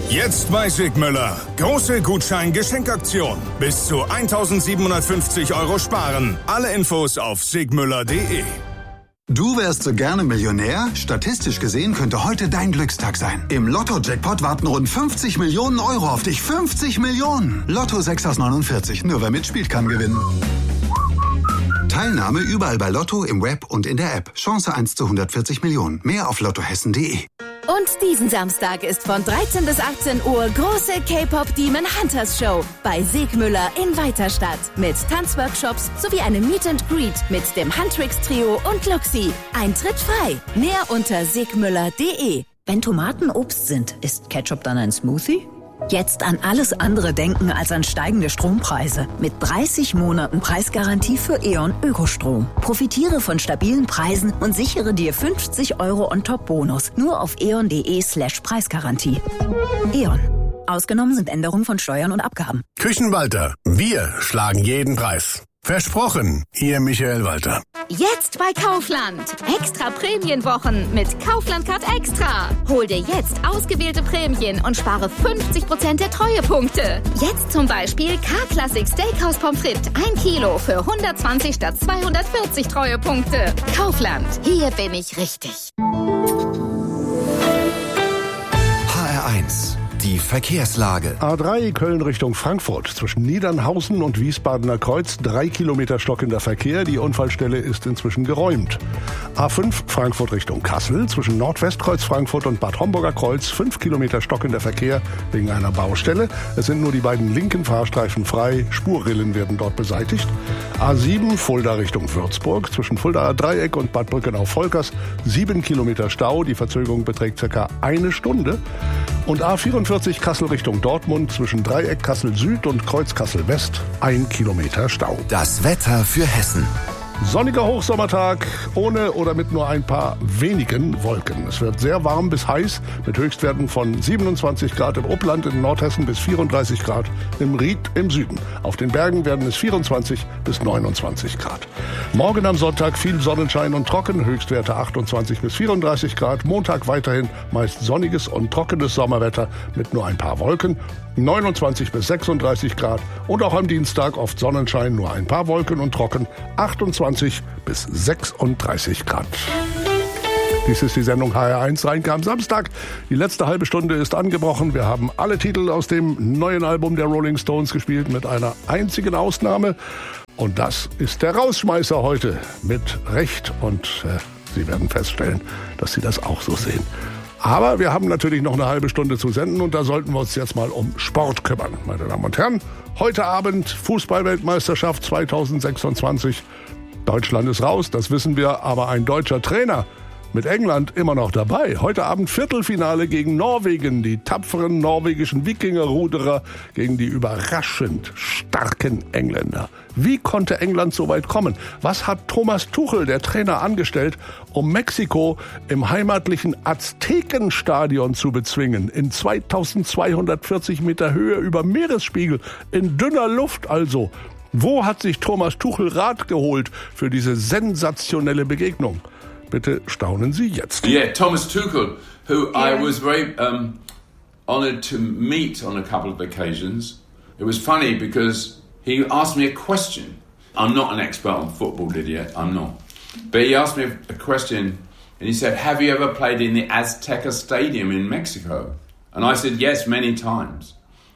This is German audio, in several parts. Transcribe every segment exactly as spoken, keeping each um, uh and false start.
Jetzt bei Sigmüller. Große Gutschein-Geschenkaktion. Bis zu eintausendsiebenhundertfünfzig Euro sparen. Alle Infos auf sigmüller punkt de. Du wärst so gerne Millionär? Statistisch gesehen könnte heute dein Glückstag sein. Im Lotto-Jackpot warten rund fünfzig Millionen Euro auf dich. fünfzig Millionen! Lotto sechs aus neunundvierzig. Nur wer mitspielt, kann gewinnen. Teilnahme überall bei Lotto, im Web und in der App. Chance eins zu hundertvierzig Millionen. Mehr auf lottohessen punkt de. Und diesen Samstag ist von dreizehn bis achtzehn Uhr große K-Pop Demon Hunters Show bei Sigmüller in Weiterstadt. Mit Tanzworkshops sowie einem Meet and Greet mit dem Huntrix Trio und Luxi. Eintritt frei. Mehr unter sigmüller punkt de. Wenn Tomaten Obst sind, ist Ketchup dann ein Smoothie? Jetzt an alles andere denken als an steigende Strompreise. Mit dreißig Monaten Preisgarantie für E.ON Ökostrom. Profitiere von stabilen Preisen und sichere dir fünfzig Euro On-Top-Bonus. Nur auf eon.de slash Preisgarantie. E.ON. Ausgenommen sind Änderungen von Steuern und Abgaben. Küchenwalter. Wir schlagen jeden Preis. Versprochen, Ihr Michael Walter. Jetzt bei Kaufland. Extra Prämienwochen mit Kaufland Card Extra. Hol dir jetzt ausgewählte Prämien und spare fünfzig Prozent der Treuepunkte. Jetzt zum Beispiel K-Classic Steakhouse Pommes frites ein Kilo für hundertzwanzig statt zweihundertvierzig Treuepunkte. Kaufland. Hier bin ich richtig. H R eins. Die Verkehrslage. A drei Köln Richtung Frankfurt. Zwischen Niedernhausen und Wiesbadener Kreuz. Drei Kilometer stockender Verkehr. Die Unfallstelle ist inzwischen geräumt. A fünf Frankfurt Richtung Kassel. Zwischen Nordwestkreuz Frankfurt und Bad Homburger Kreuz. Fünf Kilometer stockender Verkehr wegen einer Baustelle. Es sind nur die beiden linken Fahrstreifen frei. Spurrillen werden dort beseitigt. A sieben Fulda Richtung Würzburg. Zwischen Fuldaer Dreieck und Bad Brückenau-Volkers. Sieben Kilometer Stau. Die Verzögerung beträgt circa eine Stunde. Und A vierundvierzig Kassel Richtung Dortmund zwischen Dreieck Kassel Süd und Kreuz Kassel West ein Kilometer Stau. Das Wetter für Hessen. Sonniger Hochsommertag, ohne oder mit nur ein paar wenigen Wolken. Es wird sehr warm bis heiß, mit Höchstwerten von siebenundzwanzig Grad im Upland in Nordhessen bis vierunddreißig Grad im Ried im Süden. Auf den Bergen werden es vierundzwanzig bis neunundzwanzig Grad. Morgen am Sonntag viel Sonnenschein und trocken, Höchstwerte achtundzwanzig bis vierunddreißig Grad. Montag weiterhin meist sonniges und trockenes Sommerwetter mit nur ein paar Wolken. neunundzwanzig bis sechsunddreißig Grad und auch am Dienstag oft Sonnenschein, nur ein paar Wolken und trocken, achtundzwanzig bis sechsunddreißig Grad. Dies ist die Sendung H R eins Rheinke am Samstag. Die letzte halbe Stunde ist angebrochen. Wir haben alle Titel aus dem neuen Album der Rolling Stones gespielt, mit einer einzigen Ausnahme. Und das ist der Rausschmeißer heute mit Recht. Und äh, Sie werden feststellen, dass Sie das auch so sehen. Aber wir haben natürlich noch eine halbe Stunde zu senden und da sollten wir uns jetzt mal um Sport kümmern. Meine Damen und Herren, heute Abend Fußball-Weltmeisterschaft zweitausendsechsundzwanzig. Deutschland ist raus, das wissen wir, aber ein deutscher Trainer mit England immer noch dabei. Heute Abend Viertelfinale gegen Norwegen. Die tapferen norwegischen Wikinger-Ruderer gegen die überraschend starken Engländer. Wie konnte England so weit kommen? Was hat Thomas Tuchel, der Trainer, angestellt, um Mexiko im heimatlichen Aztekenstadion zu bezwingen? In zweitausendzweihundertvierzig Meter Höhe über Meeresspiegel, in dünner Luft also. Wo hat sich Thomas Tuchel Rat geholt für diese sensationelle Begegnung? Bitte staunen Sie jetzt. Yeah, Thomas Tuchel, who yeah. I was very um, honoured to meet on a couple of occasions. It was funny because he asked me a question. I'm not an expert on football, Lydia, I'm not. But he asked me a question and he said, have you ever played in the Azteca Stadium in Mexico? And I said, yes, many times.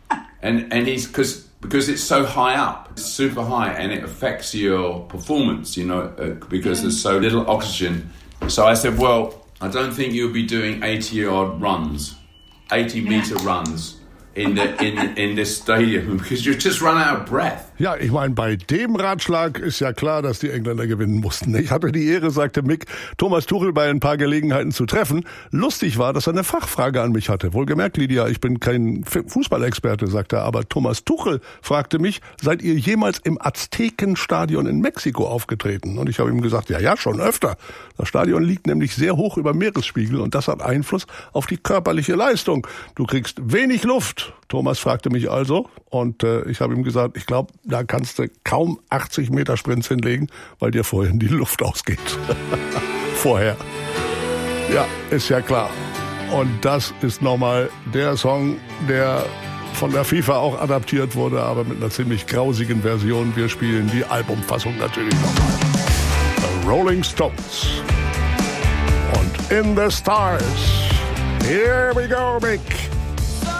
And and he's, because because it's so high up, it's super high and it affects your performance, you know, uh, because there's so little oxygen. So I said, well, I don't think you'll be doing eighty-yard runs, eighty-meter runs in the in in this stadium because you just run out of breath. Ja, ich meine, bei dem Ratschlag ist ja klar, dass die Engländer gewinnen mussten. Ich hatte die Ehre, sagte Mick, Thomas Tuchel bei ein paar Gelegenheiten zu treffen. Lustig war, dass er eine Fachfrage an mich hatte. Wohlgemerkt, Lydia, ich bin kein Fußballexperte, sagte er, aber Thomas Tuchel fragte mich, seid ihr jemals im Aztekenstadion in Mexiko aufgetreten? Und ich habe ihm gesagt, ja, ja, schon öfter. Das Stadion liegt nämlich sehr hoch über Meeresspiegel und das hat Einfluss auf die körperliche Leistung. Du kriegst wenig Luft. Thomas fragte mich also und äh, ich habe ihm gesagt, ich glaube, da kannst du kaum achtzig Meter Sprints hinlegen, weil dir vorhin die Luft ausgeht. Vorher. Ja, ist ja klar. Und das ist nochmal der Song, der von der FIFA auch adaptiert wurde, aber mit einer ziemlich grausigen Version. Wir spielen die Albumfassung natürlich nochmal. The Rolling Stones und In the Stars. Here we go, Mick.